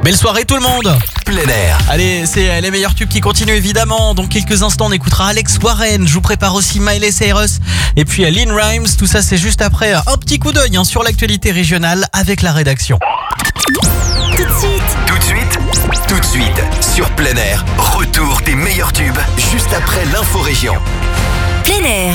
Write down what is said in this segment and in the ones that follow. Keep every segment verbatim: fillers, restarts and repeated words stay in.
Belle soirée tout le monde. Plein air. Allez, c'est les meilleurs tubes qui continuent évidemment. Dans quelques instants, on écoutera Alex Warren. Je vous prépare aussi Miley Cyrus et puis Lynn Rhymes. Tout ça, c'est juste après un petit coup d'œil hein, sur l'actualité régionale avec la rédaction. Tout de suite, Tout de suite, tout de suite, sur plein air, retour des meilleurs tubes, juste après l'info région. plein air.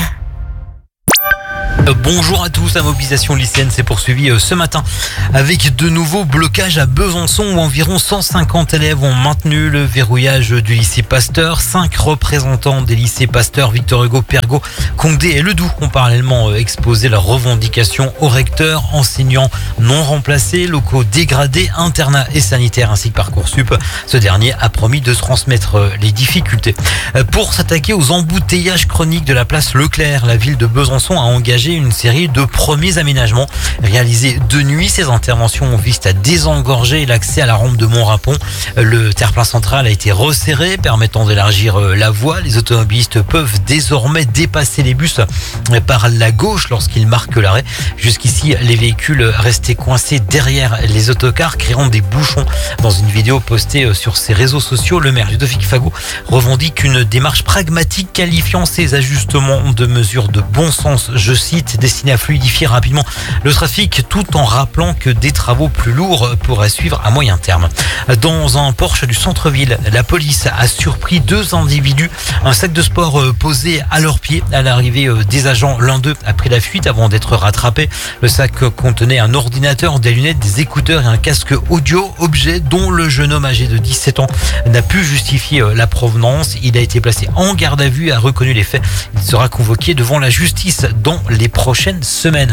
Euh, Bonjour à tous, la mobilisation lycéenne s'est poursuivie euh, ce matin avec de nouveaux blocages à Besançon où environ cent cinquante élèves ont maintenu le verrouillage du lycée Pasteur. Cinq représentants des lycées Pasteur, Victor Hugo, Pergaud, Condé et Ledoux ont parallèlement euh, exposé leurs revendications au recteur, enseignants non remplacés, locaux dégradés, internats et sanitaires ainsi que Parcoursup. Ce dernier a promis de se transmettre euh, les difficultés. Euh, Pour s'attaquer aux embouteillages chroniques de la place Leclerc, la ville de Besançon a engagé une série de premiers aménagements réalisés de nuit. Ces interventions visent à désengorger l'accès à la rampe de Montrapon. Le terre-plein central a été resserré, permettant d'élargir la voie. Les automobilistes peuvent désormais dépasser les bus par la gauche lorsqu'ils marquent l'arrêt. Jusqu'ici, les véhicules restaient coincés derrière les autocars, créant des bouchons. Dans une vidéo postée sur ses réseaux sociaux, le maire Ludovic Fago revendique une démarche pragmatique, qualifiant ces ajustements de mesures de bon sens, je cite, destiné à fluidifier rapidement le trafic tout en rappelant que des travaux plus lourds pourraient suivre à moyen terme. Dans un Porsche du centre-ville, la police a surpris deux individus, un sac de sport posé à leurs pieds. À l'arrivée des agents, l'un d'eux a pris la fuite avant d'être rattrapé. Le sac contenait un ordinateur, des lunettes, des écouteurs et un casque audio, objet dont le jeune homme âgé de dix-sept ans n'a pu justifier la provenance. Il a été placé en garde à vue et a reconnu les faits. Il sera convoqué devant la justice dans les prochaines semaines.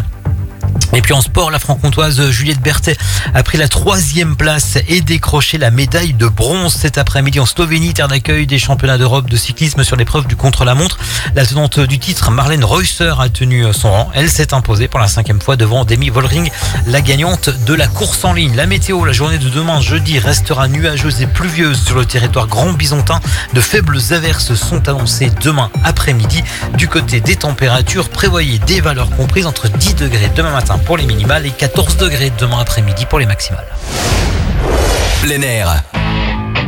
Et puis en sport, la franc-comtoise Juliette Berthet a pris la troisième place et décroché la médaille de bronze cet après-midi en Slovénie, terre d'accueil des championnats d'Europe de cyclisme sur l'épreuve du contre-la-montre. La tenante du titre, Marlène Reusser, a tenu son rang. Elle s'est imposée pour la cinquième fois devant Demi Vollering, la gagnante de la course en ligne. La météo, la journée de demain, jeudi, restera nuageuse et pluvieuse sur le territoire grand bisontin. De faibles averses sont annoncées demain après-midi. Du côté des températures, prévoyez des valeurs comprises entre dix degrés demain matin pour les minimales et quatorze degrés demain après-midi pour les maximales. Plein air,